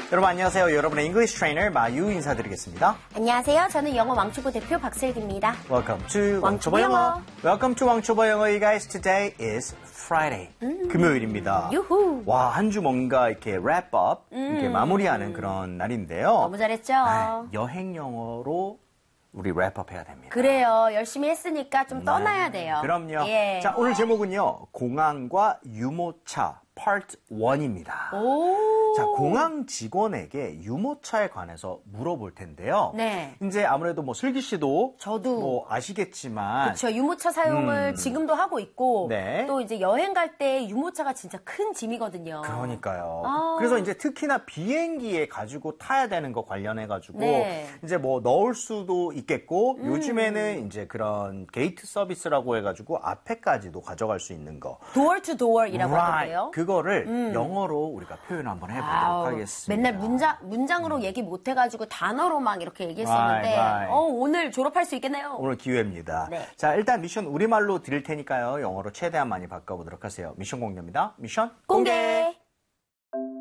여러분 안녕하세요. 여러분의 English Trainer 마유 인사드리겠습니다. 안녕하세요. 저는 영어 왕초보 대표 박슬기입니다. Welcome to 왕초보 영어. Welcome to 왕초보 영어. You guys, today is Friday. 금요일입니다. 유후. 와, 한 주 뭔가 이렇게 wrap up, 이렇게 마무리하는 그런 날인데요. 너무 잘했죠? 여행 영어로 우리 wrap up 해야 됩니다. 그래요. 열심히 했으니까 좀 떠나야 돼요. 그럼요. 예. 자, 오늘 제목은요. 공항과 유모차 Part 1입니다. 오. 자, 공항 직원에게 유모차에 관해서 물어볼 텐데요. 네. 이제 아무래도 뭐 슬기 씨도 저도 뭐 아시겠지만 그렇죠. 유모차 사용을 지금도 하고 있고 네. 또 이제 여행 갈 때 유모차가 진짜 큰 짐이거든요. 그러니까요. 아. 그래서 이제 특히나 비행기에 가지고 타야 되는 거 관련해 가지고 네. 이제 뭐 넣을 수도 있겠고 요즘에는 이제 그런 게이트 서비스라고 해 가지고 앞에까지도 가져갈 수 있는 거. door to door이라고 하던데요. 그거를 영어로 우리가 표현 한번 해보도록 하겠습니다. 맨날 문장으로 얘기 못 해가지고 단어로 막 이렇게 얘기했었는데 Right. 오늘 졸업할 수 있겠네요. 오늘 기회입니다. 네. 자, 일단 미션 우리말로 드릴 테니까요. 영어로 최대한 많이 바꿔보도록 하세요. 미션 공개입니다. 미션 공개.